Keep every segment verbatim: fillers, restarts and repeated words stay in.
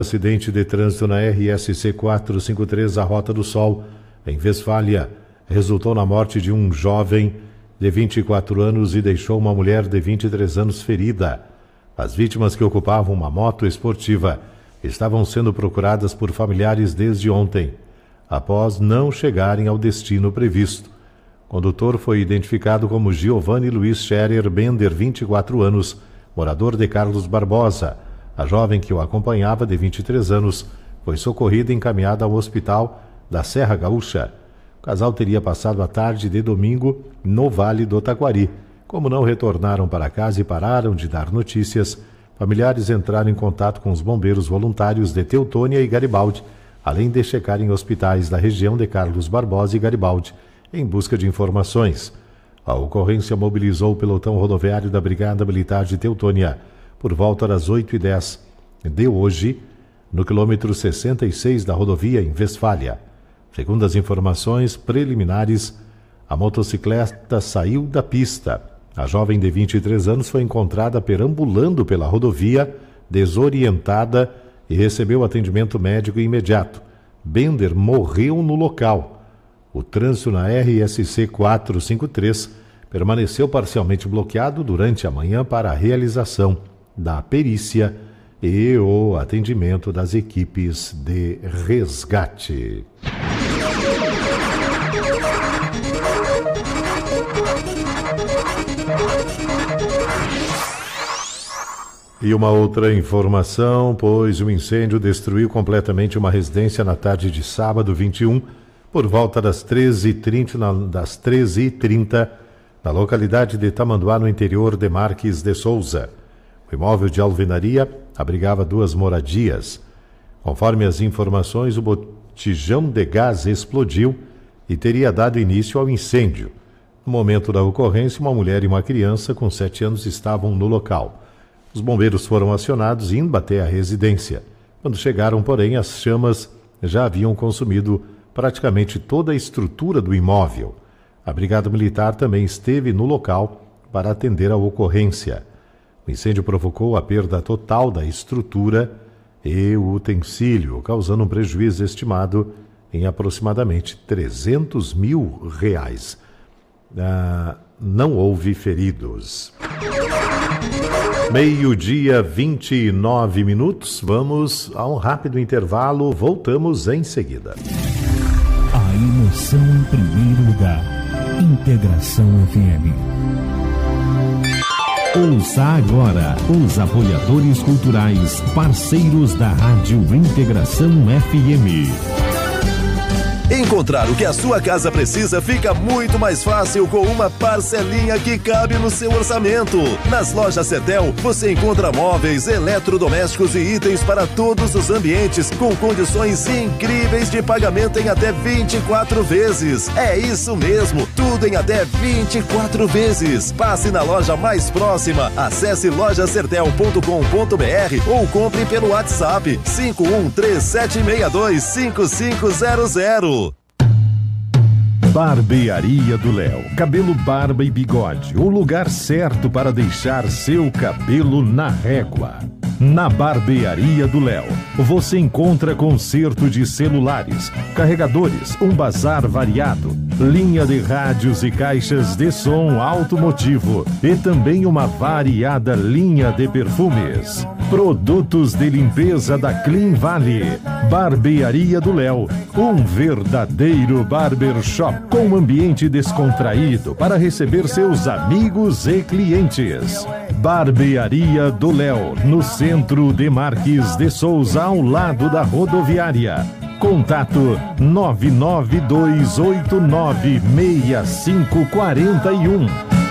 Acidente de trânsito na R S C quatrocentos e cinquenta e três, a Rota do Sol, em Westfália, resultou na morte de um jovem de vinte e quatro anos e deixou uma mulher de vinte e três anos ferida. As vítimas, que ocupavam uma moto esportiva, estavam sendo procuradas por familiares desde ontem, após não chegarem ao destino previsto. O condutor foi identificado como Giovanni Luiz Scherer Bender, vinte e quatro anos, morador de Carlos Barbosa. A jovem, que o acompanhava, de vinte e três anos, foi socorrida e encaminhada ao hospital da Serra Gaúcha. O casal teria passado a tarde de domingo no Vale do Taquari. Como não retornaram para casa e pararam de dar notícias, familiares entraram em contato com os bombeiros voluntários de Teutônia e Garibaldi, além de checarem hospitais da região de Carlos Barbosa e Garibaldi, em busca de informações. A ocorrência mobilizou o pelotão rodoviário da Brigada Militar de Teutônia por volta das oito e dez de hoje, no quilômetro sessenta e seis da rodovia em Westfália. Segundo as informações preliminares, a motocicleta saiu da pista. A jovem de vinte e três anos foi encontrada perambulando pela rodovia, desorientada, e recebeu atendimento médico imediato. Bender morreu no local. O trânsito na R S C quatrocentos e cinquenta e três permaneceu parcialmente bloqueado durante a manhã para a realização da perícia e o atendimento das equipes de resgate. E uma outra informação, pois o incêndio destruiu completamente uma residência na tarde de sábado vinte e um, por volta das treze e trinta, na, das treze e trinta, na localidade de Tamanduá, no interior de Marques de Souza. O imóvel de alvenaria abrigava duas moradias. Conforme as informações, o botijão de gás explodiu e teria dado início ao incêndio. No momento da ocorrência, uma mulher e uma criança com sete anos estavam no local. Os bombeiros foram acionados indo até a residência. Quando chegaram, porém, as chamas já haviam consumido praticamente toda a estrutura do imóvel. A Brigada Militar também esteve no local para atender a ocorrência. O incêndio provocou a perda total da estrutura e o utensílio, causando um prejuízo estimado em aproximadamente trezentos mil reais. Ah, não houve feridos. Meio-dia, vinte e nove minutos. Vamos a um rápido intervalo. Voltamos em seguida. A emoção em primeiro lugar. Integração F M. Ouça agora os apoiadores culturais, parceiros da Rádio Integração F M. Encontrar o que a sua casa precisa fica muito mais fácil com uma parcelinha que cabe no seu orçamento. Nas lojas Cetel, você encontra móveis, eletrodomésticos e itens para todos os ambientes, com condições incríveis de pagamento em até vinte e quatro vezes. É isso mesmo, tudo em até vinte e quatro vezes. Passe na loja mais próxima, acesse loja sertel ponto com ponto br ou compre pelo WhatsApp cinco um três sete seis dois cinco cinco zero zero. Barbearia do Léo. Cabelo, barba e bigode. O lugar certo para deixar seu cabelo na régua. Na Barbearia do Léo, você encontra conserto de celulares, carregadores, um bazar variado, linha de rádios e caixas de som automotivo e também uma variada linha de perfumes. Produtos de limpeza da Clean Valley. Barbearia do Léo, um verdadeiro barbershop com ambiente descontraído para receber seus amigos e clientes. Barbearia do Léo, no centro de Marques de Souza, ao lado da rodoviária. Contato nove nove dois oito nove seis cinco quatro um.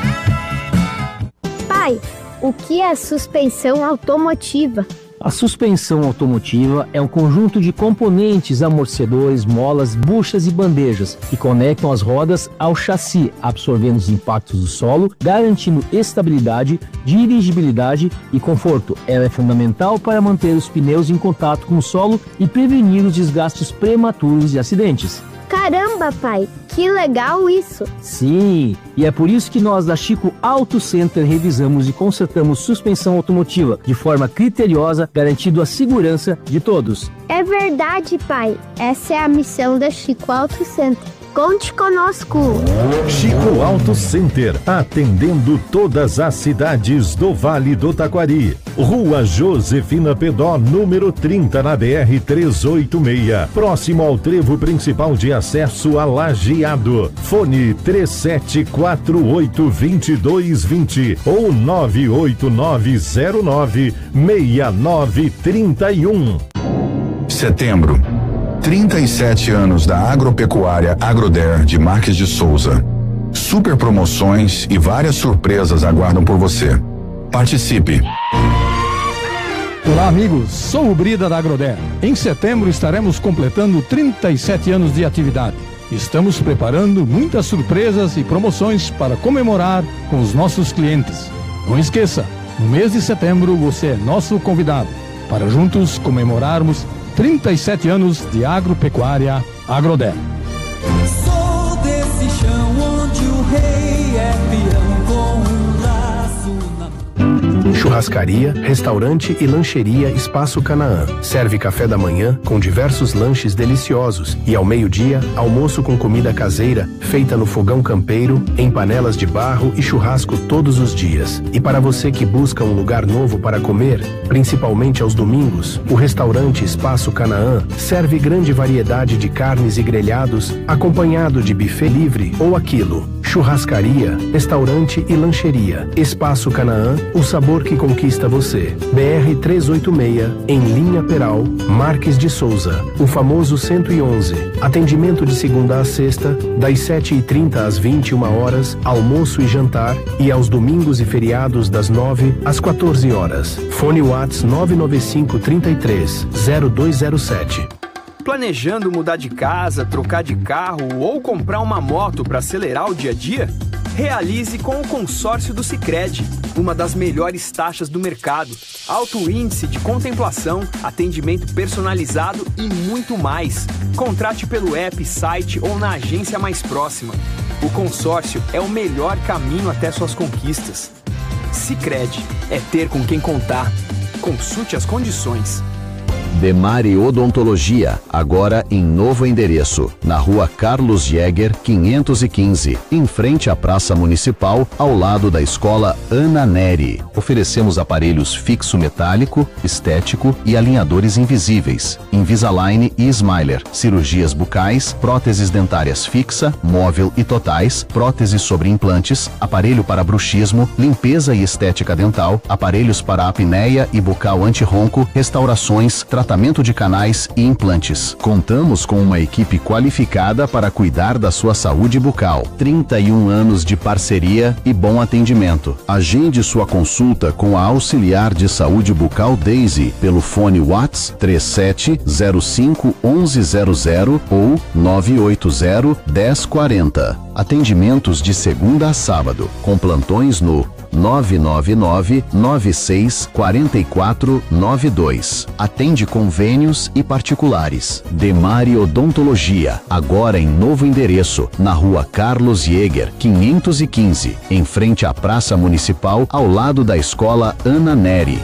Pai, o que é suspensão automotiva? A suspensão automotiva é um conjunto de componentes, amortecedores, molas, buchas e bandejas que conectam as rodas ao chassi, absorvendo os impactos do solo, garantindo estabilidade, dirigibilidade e conforto. Ela é fundamental para manter os pneus em contato com o solo e prevenir os desgastes prematuros e acidentes. Caramba, pai, que legal isso! Sim, e é por isso que nós da Chico Auto Center revisamos e consertamos suspensão automotiva de forma criteriosa, garantindo a segurança de todos. É verdade, pai. Essa é a missão da Chico Auto Center. Conte conosco. Chico Auto Center, atendendo todas as cidades do Vale do Taquari. Rua Josefina Pedó, número trinta, na B R trezentos e oitenta e seis, próximo ao trevo principal de acesso a Lajeado. Fone três sete quatro oito, dois dois dois zero ou nove oito nove zero nove, seis nove três um. Setembro. trinta e sete anos da agropecuária Agroder de Marques de Souza. Super promoções e várias surpresas aguardam por você. Participe! Olá, amigos, sou o Brida da Agroder. Em setembro estaremos completando trinta e sete anos de atividade. Estamos preparando muitas surpresas e promoções para comemorar com os nossos clientes. Não esqueça, no mês de setembro você é nosso convidado para juntos comemorarmos trinta e sete anos de agropecuária Agroder. Sou desse chão onde o rei é peão com um laço na... Churrascaria, restaurante e lancheria Espaço Canaã. Serve café da manhã com diversos lanches deliciosos e ao meio-dia, almoço com comida caseira feita no fogão campeiro, em panelas de barro e churrasco todos os dias. E para você que busca um lugar novo para comer, principalmente aos domingos, o restaurante Espaço Canaã serve grande variedade de carnes e grelhados, acompanhado de buffet livre ou aquilo. Churrascaria, restaurante e lancheria. Espaço Canaã, o sabor que conquista você. B R trezentos e oitenta e seis, em linha Peral, Marques de Souza. O famoso cento e onze. Atendimento de segunda a sexta, das sete e trinta às vinte e uma horas, almoço e jantar, e aos domingos e feriados das nove às quatorze horas. Fone Whats nove nove cinco, trinta e três, zero dois zero sete. Planejando mudar de casa, trocar de carro ou comprar uma moto para acelerar o dia a dia? Realize com o consórcio do Sicredi, uma das melhores taxas do mercado, alto índice de contemplação, atendimento personalizado e muito mais. Contrate pelo app, site ou na agência mais próxima. O consórcio é o melhor caminho até suas conquistas. Sicredi é ter com quem contar. Consulte as condições. Demare Odontologia, agora em novo endereço, na rua Carlos Jäger, quinhentos e quinze, em frente à Praça Municipal, ao lado da Escola Ana Neri. Oferecemos aparelhos fixo metálico, estético e alinhadores invisíveis, Invisalign e Smiler, cirurgias bucais, próteses dentárias fixa, móvel e totais, próteses sobre implantes, aparelho para bruxismo, limpeza e estética dental, aparelhos para apneia e bucal anti-ronco, restaurações, tratamento de canais e implantes. Contamos com uma equipe qualificada para cuidar da sua saúde bucal. trinta e um anos de parceria e bom atendimento. Agende sua consulta com a auxiliar de saúde bucal Daisy pelo fone Whats três sete zero cinco, onze zero zero ou nove oito zero, dez quarenta. Atendimentos de segunda a sábado, com plantões no nove nove nove, nove seis quatro quatro nove dois. Atende convênios e particulares. Demare Odontologia, agora em novo endereço, na rua Carlos Jäger, quinhentos e quinze, em frente à Praça Municipal, ao lado da Escola Ana Neri.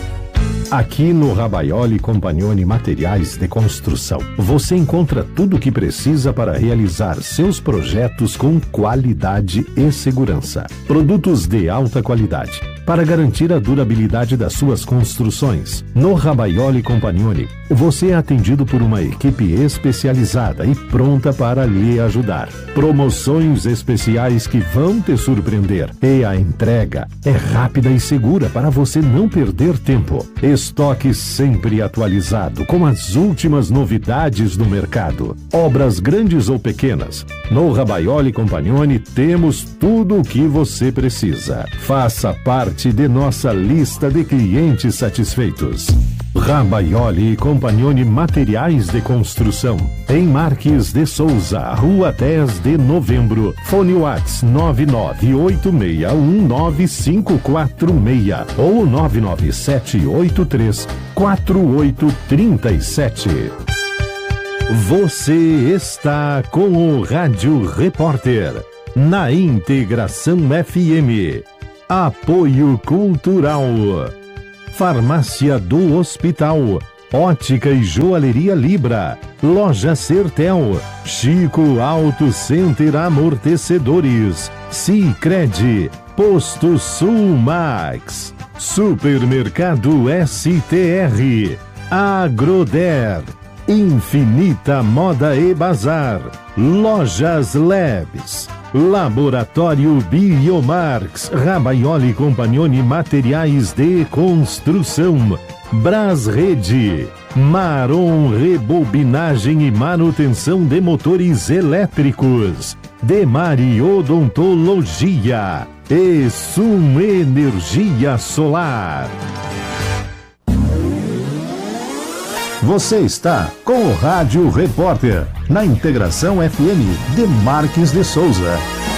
Aqui no Rabaioli Compagnoni Materiais de Construção, você encontra tudo o que precisa para realizar seus projetos com qualidade e segurança. Produtos de alta qualidade, para garantir a durabilidade das suas construções. No Rabaioli Compagnoni, você é atendido por uma equipe especializada e pronta para lhe ajudar. Promoções especiais que vão te surpreender. E a entrega é rápida e segura para você não perder tempo. Estoque sempre atualizado com as últimas novidades do mercado. Obras grandes ou pequenas, no Rabaioli Compagnoni temos tudo o que você precisa. Faça parte de nossa lista de clientes satisfeitos. Rabaioli Compagnoni Materiais de Construção, em Marques de Souza, Rua dez de Novembro. Fone Whats nove nove oito seis um nove cinco quatro seis ou nove nove sete oito três quatro oito três sete. Você está com o Rádio Repórter, na Integração F M. Apoio Cultural. Farmácia do Hospital. Ótica e Joalheria Libra. Loja Sertel. Chico Auto Center Amortecedores. Sicredi. Posto Sul Max. Supermercado S T R. Agroder. Infinita Moda e Bazar. Lojas Labs. Laboratório Biomarx. Rabaioli Compagnoni Materiais de Construção. Brasrede. Maron Rebobinagem e Manutenção de Motores Elétricos. Demari Odontologia. E Sum Energia Solar. Você está com o Rádio Repórter, na Integração F M de Marques de Souza.